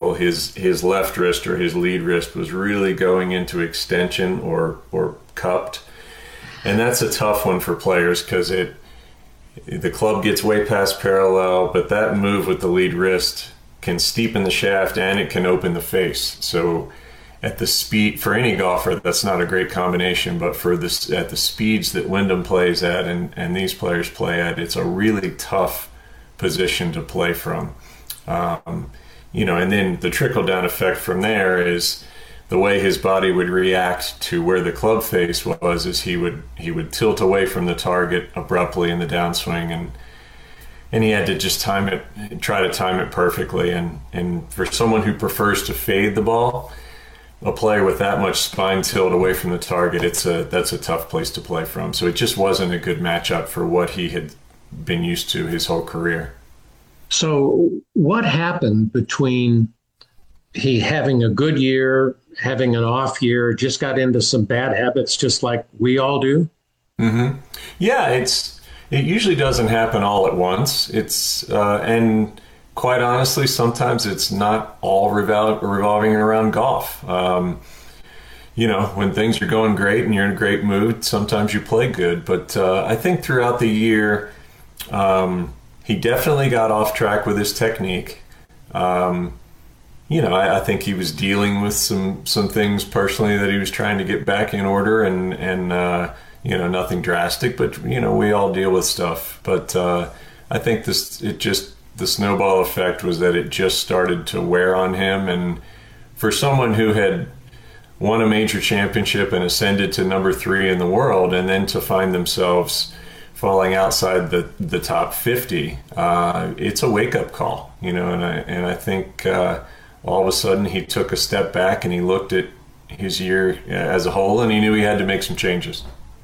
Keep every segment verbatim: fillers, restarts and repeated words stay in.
ankle, his his left wrist or his lead wrist was really going into extension or or cupped, and that's a tough one for players because it the club gets way past parallel, but that move with the lead wrist can steepen the shaft and it can open the face. So at the speed, for any golfer, that's not a great combination, but for this, at the speeds that Wyndham plays at and, and these players play at, it's a really tough position to play from. Um, you know, and then the trickle-down effect from there is the way his body would react to where the club face was, is he would he would tilt away from the target abruptly in the downswing, and and he had to just time it, try to time it perfectly. And, and for someone who prefers to fade the ball, a player with that much spine tilt away from the target, it's a that's a tough place to play from. So it just wasn't a good matchup for what he had been used to his whole career. So what happened between he having a good year, having an off year, just got into some bad habits just like we all do? Mm-hmm. Yeah, it's it usually doesn't happen all at once. It's uh, and quite honestly, sometimes it's not all revol- revolving around golf. Um, you know, when things are going great and you're in a great mood, sometimes you play good. But uh, I think throughout the year, um, he definitely got off track with his technique. Um, you know, I, I think he was dealing with some some things personally that he was trying to get back in order, and and uh, you know, nothing drastic, but you know, we all deal with stuff. But uh, I think this it just the snowball effect was that it just started to wear on him, and for someone who had won a major championship and ascended to number three in the world, and then to find themselves falling outside the the top fifty, uh, it's a wake up call, you know. And I and I think. Uh, All of a sudden, he took a step back and he looked at his year as a whole, and he knew he had to make some changes.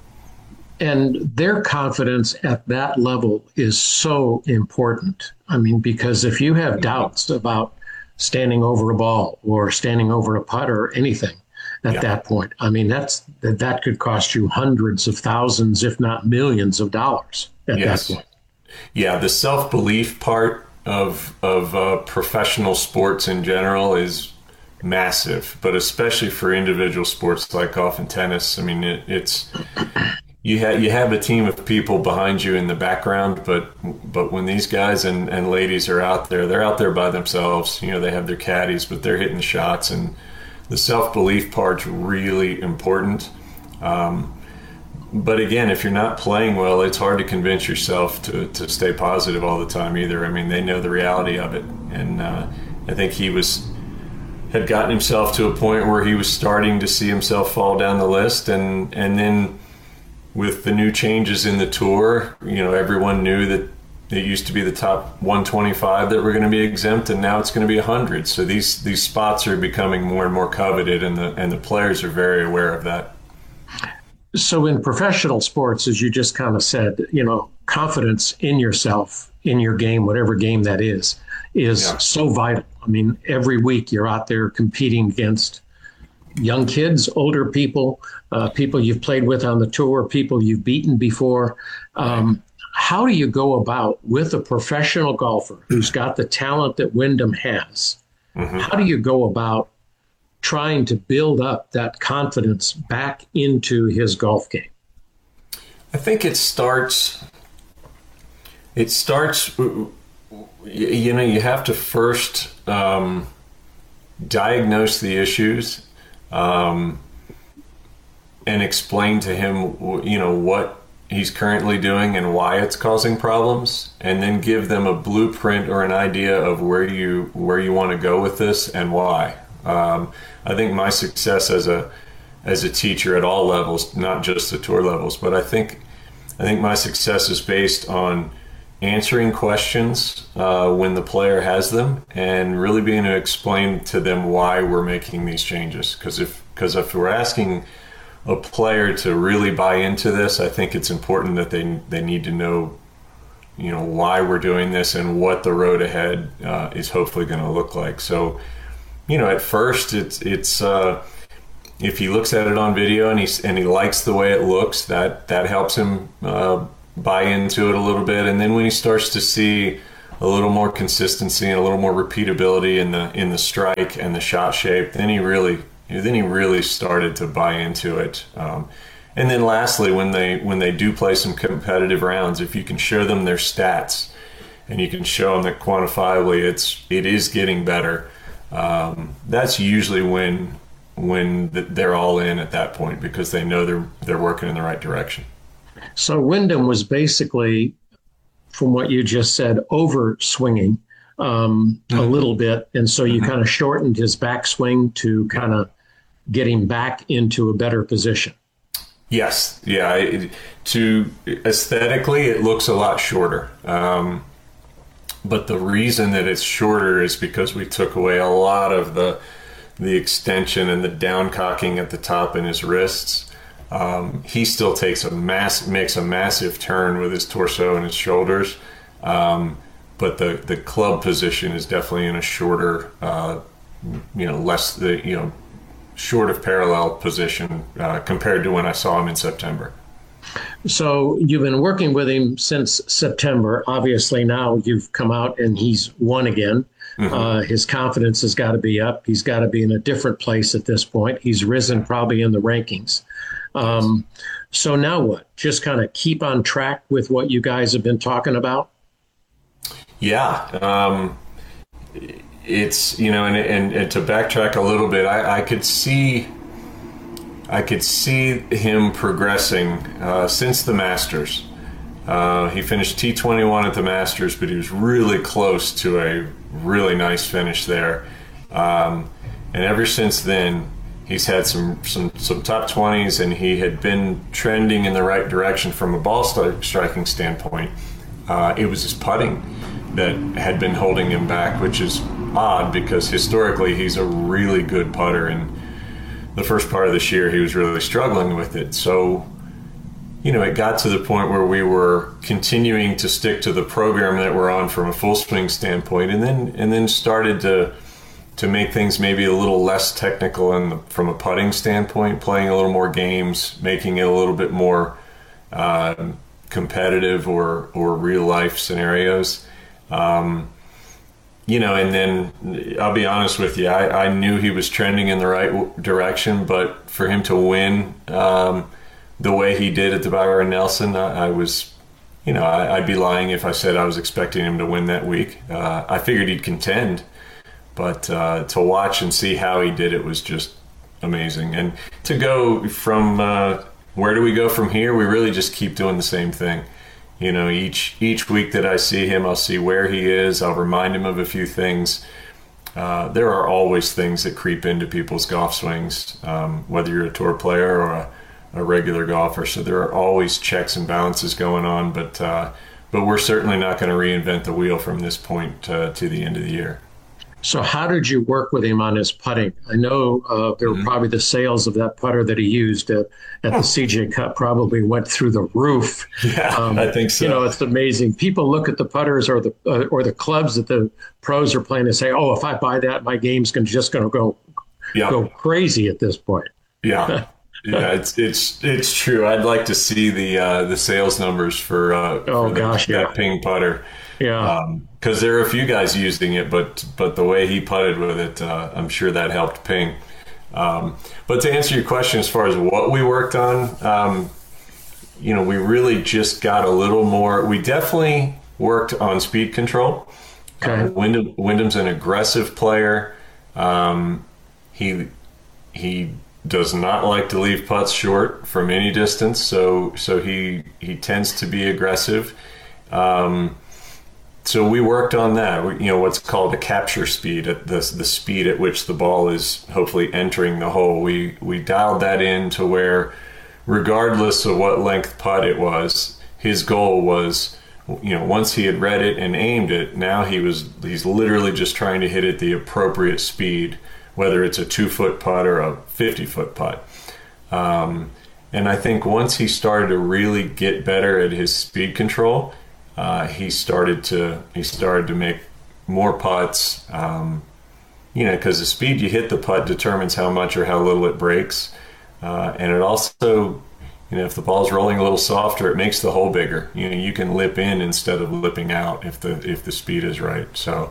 And their confidence at that level is so important. I mean, because if you have doubts about standing over a ball or standing over a putt or anything at yeah. that point, I mean, that's that, that could cost you hundreds of thousands, if not millions of dollars at yes. that point. Yeah, the self-belief part of of uh, professional sports in general is massive, but especially for individual sports like golf and tennis. I mean, it, it's you have you have a team of people behind you in the background, but but when these guys and, and ladies are out there, they're out there by themselves. You know, they have their caddies, but they're hitting shots, and the self-belief part's really important. Um, But again, if you're not playing well, it's hard to convince yourself to, to stay positive all the time either. I mean, they know the reality of it. And uh, I think he was had gotten himself to a point where he was starting to see himself fall down the list. And, and then with the new changes in the tour, you know, everyone knew that it used to be the top one twenty-five that were going to be exempt, and now it's going to be one hundred. So these, these spots are becoming more and more coveted, and the, and the players are very aware of that. So in professional sports, as you just kind of said, you know, confidence in yourself, in your game, whatever game that is, is yeah. so vital. I mean, every week you're out there competing against young kids, older people, uh, people you've played with on the tour, people you've beaten before. Um, how do you go about with a professional golfer who's got the talent that Wyndham has? Mm-hmm. How do you go about trying to build up that confidence back into his golf game? I think it starts, it starts, you know, you have to first um, diagnose the issues um, and explain to him, you know, what he's currently doing and why it's causing problems, and then give them a blueprint or an idea of where you, where you want to go with this and why. Um, I think my success as a as a teacher at all levels, not just the tour levels, but I think I think my success is based on answering questions uh, when the player has them, and really being able to explain to them why we're making these changes. Because if because if we're asking a player to really buy into this, I think it's important that they they need to know, you know, why we're doing this and what the road ahead uh, is hopefully going to look like. So, you know, at first it's it's uh, if he looks at it on video and he and he likes the way it looks, that that helps him uh, buy into it a little bit. And then when he starts to see a little more consistency and a little more repeatability in the in the strike and the shot shape, then he really then he really started to buy into it. Um, and then lastly, when they when they do play some competitive rounds, if you can show them their stats and you can show them that quantifiably it's it is getting better, um, that's usually when when they're all in at that point, because they know they're they're working in the right direction. So Wyndham was basically, from what you just said, over swinging um, mm-hmm. a little bit. And so you mm-hmm. kind of shortened his backswing to kind of get him back into a better position. Yes. Yeah. It, to aesthetically, it looks a lot shorter. Um, but the reason that it's shorter is because we took away a lot of the the extension and the down cocking at the top in his wrists. Um, he still takes a mass, makes a massive turn with his torso and his shoulders, um, but the, the club position is definitely in a shorter, uh, you know, less the you know, short of parallel position uh, compared to when I saw him in September. So you've been working with him since September. Obviously, now you've come out and he's won again. Mm-hmm. Uh, his confidence has got to be up. He's got to be in a different place at this point. He's risen probably in the rankings. Um, so now what? Just kind of keep on track with what you guys have been talking about? Yeah. Um, it's, you know, and, and, and to backtrack a little bit, I, I could see, I could see him progressing uh, since the Masters. Uh, he finished T twenty-one at the Masters, but he was really close to a really nice finish there. Um, and ever since then, he's had some, some, some top twenties, and he had been trending in the right direction from a ball st- striking standpoint. Uh, it was his putting that had been holding him back, which is odd because historically he's a really good putter, and the first part of this year he was really struggling with it. So, you know, it got to the point where we were continuing to stick to the program that we're on from a full swing standpoint, and then and then started to to make things maybe a little less technical in the, from a putting standpoint, playing a little more games, making it a little bit more uh, competitive or or real life scenarios. Um, you know, and then I'll be honest with you, I, I knew he was trending in the right direction, but for him to win um, the way he did at the Byron Nelson, I, I was, you know, I, I'd be lying if I said I was expecting him to win that week. Uh, I figured he'd contend, but uh, to watch and see how he did it was just amazing. And to go from uh, where do we go from here? We really just keep doing the same thing. You know, each each week that I see him, I'll see where he is. I'll remind him of a few things. Uh, there are always things that creep into people's golf swings, um, whether you're a tour player or a, a regular golfer. So there are always checks and balances going on. But uh, but we're certainly not going to reinvent the wheel from this point uh, to the end of the year. So how did you work with him on his putting? I know uh, there were mm-hmm. probably the sales of that putter that he used at, at the C J Cup probably went through the roof. Yeah, um, I think so. You know, it's amazing. People look at the putters or the uh, or the clubs that the pros are playing and say, "Oh, if I buy that, my game's gonna, just going to go yeah. go crazy at this point." Yeah, yeah, it's it's it's true. I'd like to see the uh, the sales numbers for, uh, oh, for the, gosh, that yeah. ping putter. Yeah, because um, there are a few guys using it, but but the way he putted with it, uh, I'm sure that helped Ping. Um, but to answer your question, as far as what we worked on, um, you know, we really just got a little more. We definitely worked on speed control. Okay. Uh, Wyndham, Wyndham's an aggressive player. Um, he he does not like to leave putts short from any distance, so so he he tends to be aggressive. Um, So we worked on that, we, you know, what's called a capture speed, at the, the speed at which the ball is hopefully entering the hole. We we dialed that in to where, regardless of what length putt it was, his goal was, you know, once he had read it and aimed it, now he was he's literally just trying to hit it the appropriate speed, whether it's a two-foot putt or a fifty-foot putt. Um, and I think once he started to really get better at his speed control, Uh, he started to he started to make more putts, um, you know, because the speed you hit the putt determines how much or how little it breaks, uh, and it also, You know, if the ball's rolling a little softer, it makes the hole bigger. You know, you can lip in instead of lipping out if the if the speed is right. So,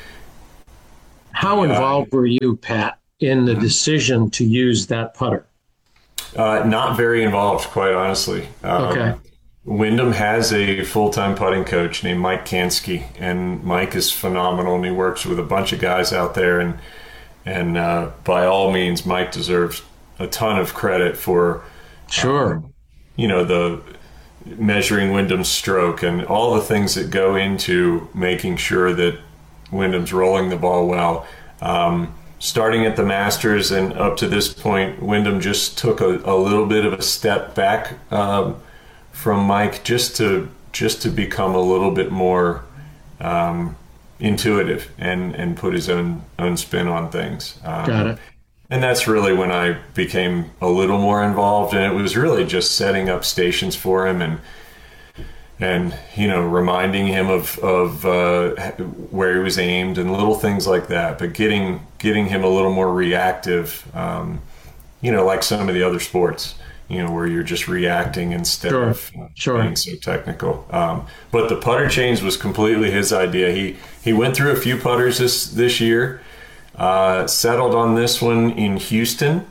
how involved uh, were you, Pat, in the decision to use that putter? Uh, not very involved, quite honestly. Um, okay. Wyndham has a full-time putting coach named Mike Kansky, and Mike is phenomenal, and he works with a bunch of guys out there. And and uh, by all means, Mike deserves a ton of credit for. Sure. Um, you know, the measuring Wyndham's stroke and all the things that go into making sure that Wyndham's rolling the ball well. Um, starting at the Masters and up to this point, Wyndham just took a, a little bit of a step back um, from Mike just to just to become a little bit more um, intuitive and, and put his own own spin on things. Um, Got it. And that's really when I became a little more involved, and it was really just setting up stations for him and and you know reminding him of of uh, where he was aimed and little things like that. But getting getting him a little more reactive, um, you know, like some of the other sports, you know, where you're just reacting instead sure. of uh, sure. being so technical. Um, but the putter change was completely his idea. He he went through a few putters this this year. Uh, settled on this one in Houston,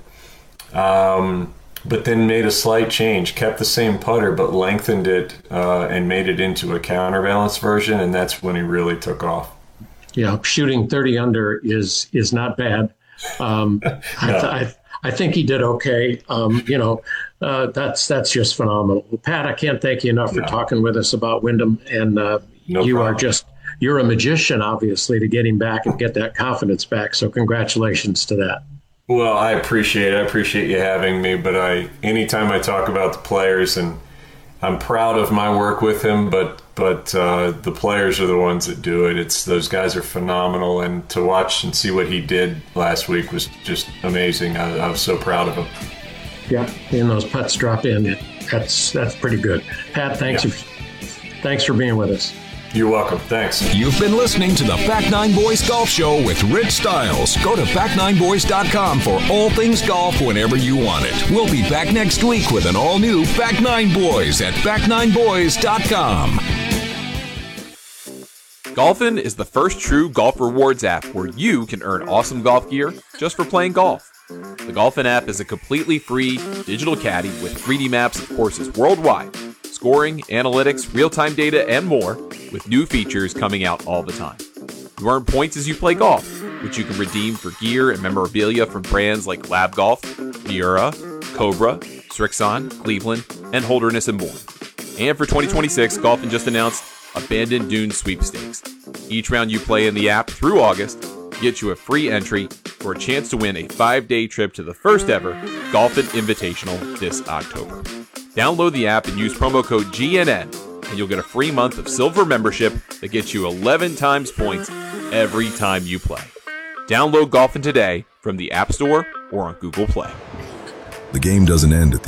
um, but then made a slight change, kept the same putter, but lengthened it uh, and made it into a counterbalance version, and that's when he really took off. Yeah, shooting thirty under is is not bad. Um, no. I, th- I, I think he did okay. Um, you know, uh, that's that's just phenomenal. Pat, I can't thank you enough for no. talking with us about Wyndham, and uh, no you problem. are just... You're a magician, obviously, to get him back and get that confidence back. So congratulations to that. Well, I appreciate it. I appreciate you having me. But I, anytime I talk about the players, and I'm proud of my work with him, but but uh, the players are the ones that do it. It's those guys are phenomenal, and to watch and see what he did last week was just amazing. I, I was so proud of him. Yeah, and those putts drop in. That's that's pretty good. Pat, thanks yeah. for, thanks for being with us. You're welcome. Thanks. You've been listening to the Back Nine Boys Golf Show with Rich Stiles. Go to back nine boys dot com for all things golf whenever you want it. We'll be back next week with an all-new Back Nine Boys at back nine boys dot com. Golfin is the first true golf rewards app where you can earn awesome golf gear just for playing golf. The Golfin app is a completely free digital caddy with three D maps of courses worldwide, scoring, analytics, real-time data, and more, with new features coming out all the time. You earn points as you play golf, which you can redeem for gear and memorabilia from brands like Lab Golf, Miura, Cobra, Srixon, Cleveland, and Holderness and more. And for twenty twenty-six, Golfin just announced Abandoned Dunes Sweepstakes. Each round you play in the app through August gets you a free entry for a chance to win a five-day trip to the first ever Golfin Invitational this October. Download the app and use promo code G N N, and you'll get a free month of silver membership that gets you eleven times points every time you play. Download Golfin today from the App Store or on Google Play. The game doesn't end at the